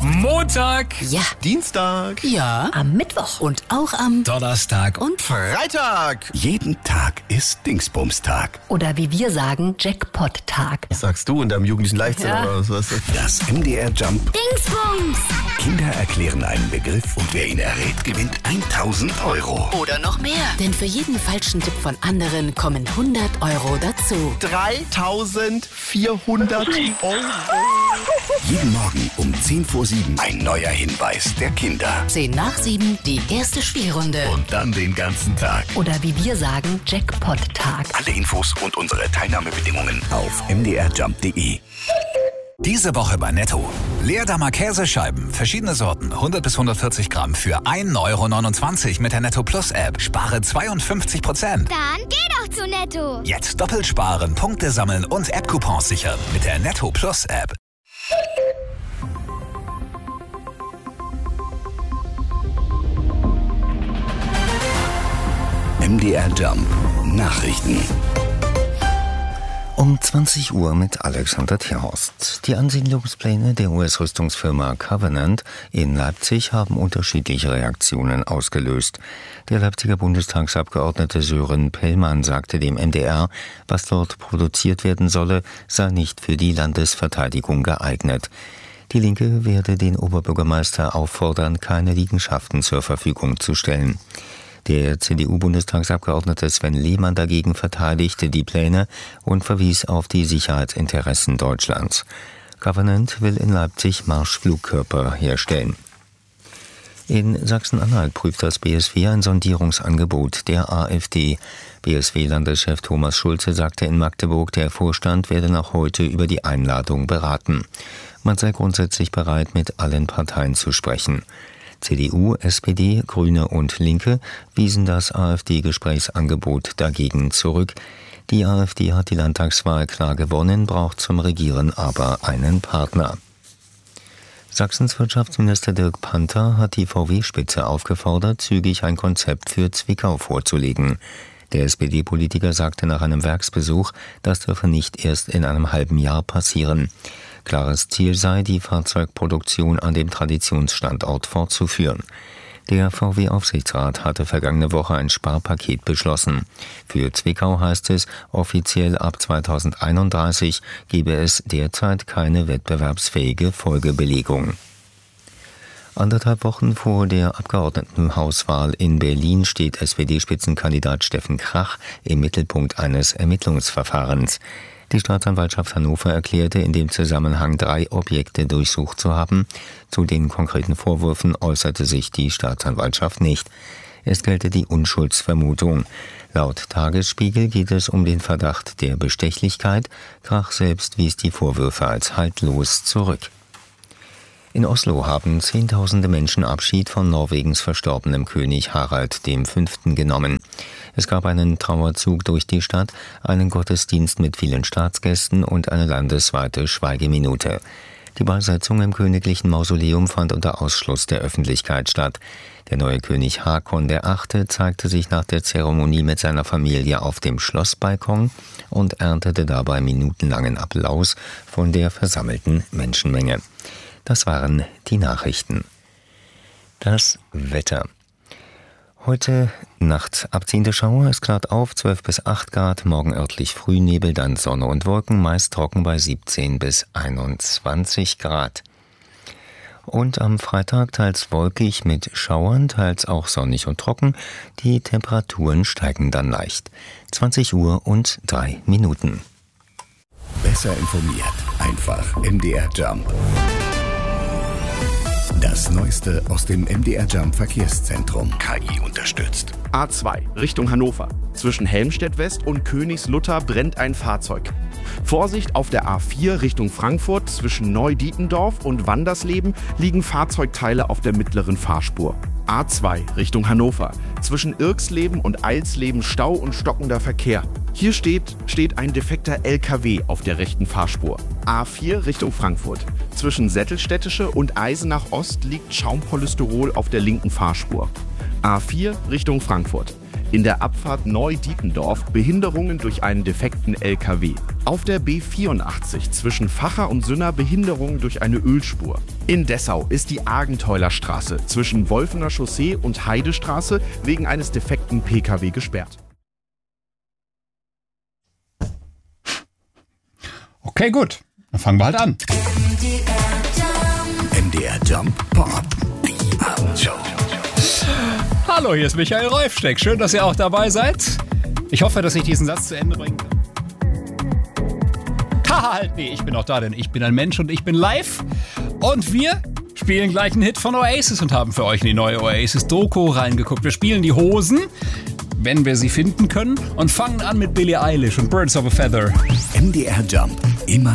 Montag, Ja. Dienstag, Ja. Am Mittwoch. Und auch am Donnerstag und Freitag. Jeden Tag ist Dingsbumstag. Oder wie wir sagen, Jackpot-Tag. Was sagst du in deinem jugendlichen Leichtsinn Ja. oder was? Das MDR Jump. Dingsbums! Kinder erklären einen Begriff und wer ihn errät, gewinnt 1000 Euro. oder noch mehr. Denn für jeden falschen Tipp von anderen kommen 100 Euro dazu. 3400 Euro. Jeden Morgen um 10 vor 7 ein neuer Hinweis der Kinder. 10 nach 7, die erste Spielrunde. Und dann den ganzen Tag. Oder wie wir sagen, Jackpot-Tag. Alle Infos und unsere Teilnahmebedingungen auf mdrjump.de. Diese Woche bei Netto. Leerdammer Käsescheiben, verschiedene Sorten, 100 bis 140 Gramm für 1,29 € mit der Netto Plus App. Spare 52%. Dann geh doch zu Netto. Jetzt doppelt sparen, Punkte sammeln und App-Coupons sichern mit der Netto Plus App. MDR Jump. Nachrichten. Um 20 Uhr mit Alexander Tierhorst. Die Ansiedlungspläne der US-Rüstungsfirma Covenant in Leipzig haben unterschiedliche Reaktionen ausgelöst. Der Leipziger Bundestagsabgeordnete Sören Pellmann sagte dem MDR, was dort produziert werden solle, sei nicht für die Landesverteidigung geeignet. Die Linke werde den Oberbürgermeister auffordern, keine Liegenschaften zur Verfügung zu stellen. Der CDU-Bundestagsabgeordnete Sven Lehmann dagegen verteidigte die Pläne und verwies auf die Sicherheitsinteressen Deutschlands. Covenant will in Leipzig Marschflugkörper herstellen. In Sachsen-Anhalt prüft das BSW ein Sondierungsangebot der AfD. BSW-Landeschef Thomas Schulze sagte in Magdeburg, der Vorstand werde noch heute über die Einladung beraten. Man sei grundsätzlich bereit, mit allen Parteien zu sprechen. CDU, SPD, Grüne und Linke wiesen das AfD-Gesprächsangebot dagegen zurück. Die AfD hat die Landtagswahl klar gewonnen, braucht zum Regieren aber einen Partner. Sachsens Wirtschaftsminister Dirk Panther hat die VW-Spitze aufgefordert, zügig ein Konzept für Zwickau vorzulegen. Der SPD-Politiker sagte nach einem Werksbesuch, das dürfe nicht erst in einem halben Jahr passieren. Klares Ziel sei, die Fahrzeugproduktion an dem Traditionsstandort fortzuführen. Der VW-Aufsichtsrat hatte vergangene Woche ein Sparpaket beschlossen. Für Zwickau heißt es, offiziell ab 2031 gebe es derzeit keine wettbewerbsfähige Folgebelegung. 1,5 Wochen vor der Abgeordnetenhauswahl in Berlin steht SPD-Spitzenkandidat Steffen Krach im Mittelpunkt eines Ermittlungsverfahrens. Die Staatsanwaltschaft Hannover erklärte in dem Zusammenhang 3 Objekte durchsucht zu haben. Zu den konkreten Vorwürfen äußerte sich die Staatsanwaltschaft nicht. Es gelte die Unschuldsvermutung. Laut Tagesspiegel geht es um den Verdacht der Bestechlichkeit. Krach selbst wies die Vorwürfe als haltlos zurück. In Oslo haben Zehntausende Menschen Abschied von Norwegens verstorbenem König Harald V. genommen. Es gab einen Trauerzug durch die Stadt, einen Gottesdienst mit vielen Staatsgästen und eine landesweite Schweigeminute. Die Beisetzung im königlichen Mausoleum fand unter Ausschluss der Öffentlichkeit statt. Der neue König Hakon VIII. Zeigte sich nach der Zeremonie mit seiner Familie auf dem Schlossbalkon und erntete dabei minutenlangen Applaus von der versammelten Menschenmenge. Das waren die Nachrichten. Das Wetter. Heute Nacht abziehende Schauer, es klart auf, 12 bis 8 Grad, morgen örtlich Frühnebel, dann Sonne und Wolken, meist trocken bei 17 bis 21 Grad. Und am Freitag teils wolkig mit Schauern, teils auch sonnig und trocken. Die Temperaturen steigen dann leicht. 20 Uhr und 3 Minuten. Besser informiert. Einfach MDR Jump. Das Neueste aus dem MDR Jump Verkehrszentrum. KI unterstützt. A2 Richtung Hannover. Zwischen Helmstedt West und Königslutter brennt ein Fahrzeug. Vorsicht auf der A4 Richtung Frankfurt. Zwischen Neudietendorf und Wandersleben liegen Fahrzeugteile auf der mittleren Fahrspur. A2 Richtung Hannover. Zwischen Irksleben und Eilsleben Stau und stockender Verkehr. Hier steht ein defekter LKW auf der rechten Fahrspur. A4 Richtung Frankfurt. Zwischen Sättelstädtische und Eisenach Ost liegt Schaumpolystyrol auf der linken Fahrspur. A4 Richtung Frankfurt. In der Abfahrt Neu-Dietendorf Behinderungen durch einen defekten LKW. Auf der B84 zwischen Vacha und Sünner Behinderungen durch eine Ölspur. In Dessau ist die Argenteulerstraße zwischen Wolfener Chaussee und Heidestraße wegen eines defekten PKW gesperrt. Okay, gut. Dann fangen wir halt an. MDR Jump Pop. Die Abendshow. Hallo, hier ist Michael Reufsteck. Schön, dass ihr auch dabei seid. Ich hoffe, dass ich diesen Satz zu Ende bringen kann. Haha, halt, nee, ich bin auch da, denn ich bin ein Mensch und ich bin live. Und wir spielen gleich einen Hit von Oasis und haben für euch in die neue Oasis-Doku reingeguckt. Wir spielen die Hosen, wenn wir sie finden können, und fangen an mit Billie Eilish und Birds of a Feather. MDR Jump. Immer